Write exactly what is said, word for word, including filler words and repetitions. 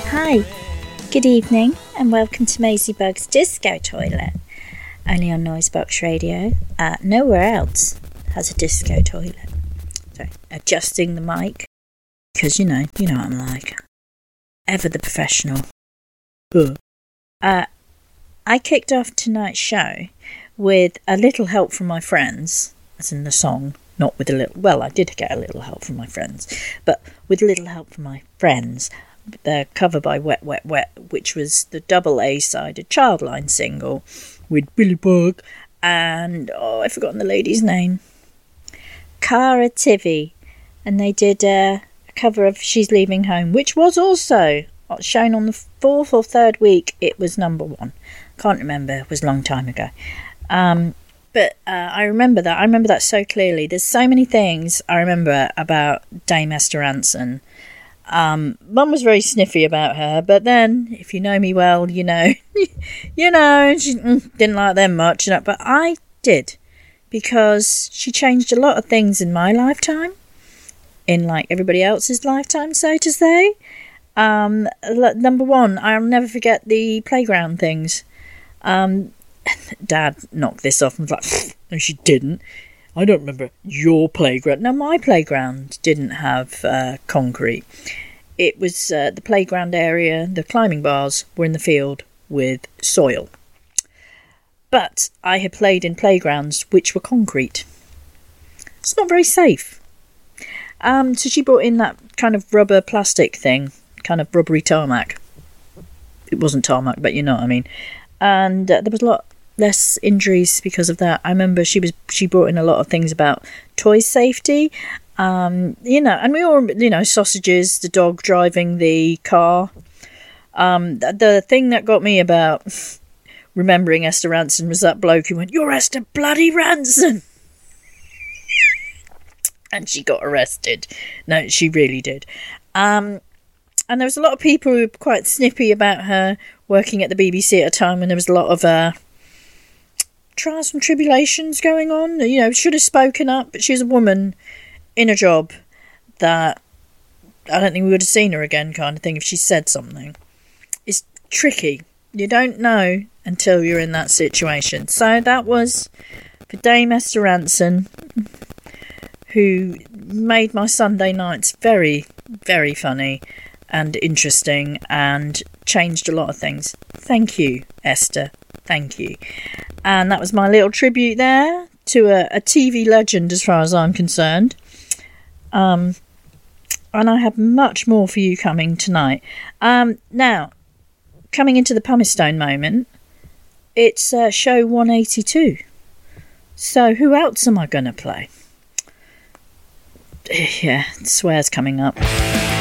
Hi, good evening, and welcome to Maisie Bug's Disco Toilet. Only on Noisebox Radio. Uh, nowhere else has a disco toilet. Sorry, adjusting the mic, because you know, you know what I'm like. Ever the professional. Uh, I kicked off tonight's show with a little help from my friends, as in the song, not with a little, well, I did get a little help from my friends, but with a little help from my friends. The cover by Wet Wet Wet, which was the double A-sided Childline single with Billy Bug and, oh, I've forgotten the lady's name, Cara Tivy, and they did uh, a cover of She's Leaving Home, which was also shown on the fourth or third week. It was number one. Can't remember, it was a long time ago. Um, but uh, I remember that. I remember that so clearly. There's so many things I remember about Dame Esther Rantzen. Um, Mum was very sniffy about her, but then, if you know me well, you know, you know, she mm, didn't like them much, you know, but I did, because she changed a lot of things in my lifetime, in like everybody else's lifetime, so to say. Um, l- number one, I'll never forget the playground things. Um, Dad knocked this off and was like, no, she didn't. I don't remember your playground. No, my playground didn't have uh, concrete. It was uh, the playground area, the climbing bars were in the field with soil. But I had played in playgrounds which were concrete. It's not very safe. Um, so she brought in that kind of rubber plastic thing, kind of rubbery tarmac. It wasn't tarmac, but you know what I mean. And uh, there was a lot less injuries because of that. I remember she was she brought in a lot of things about toy safety, um, you know, and we all, you know, sausages, the dog driving the car. Um, the, the thing that got me about remembering Esther Rantzen was that bloke who went, "You're Esther bloody Rantzen," and she got arrested. No, she really did. Um, and there was a lot of people who were quite snippy about her working at the B B C at a time when there was a lot of uh, trials and tribulations going on. You know, should have spoken up, but she was a woman in a job that I don't think we would have seen her again, kind of thing, if she said something. It's tricky. You don't know until you're in that situation. So that was for Dame Esther Rantzen, who made my Sunday nights very, very funny and interesting and changed a lot of things. Thank you, Esther. Thank you. And that was my little tribute there to a, a T V legend as far as I'm concerned. Um, and I have much more for you coming tonight. Um, now, coming into the Pumice Stone moment, it's uh, show one eighty-two. So who else am I going to play? Yeah, swear's coming up.